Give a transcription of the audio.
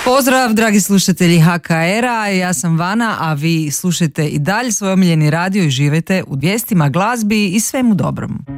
Pozdrav dragi slušatelji HKR-a, ja sam Vana, a vi slušajte i dalje svoj omiljeni radio i živite u vijestima, glazbi i svemu dobrom.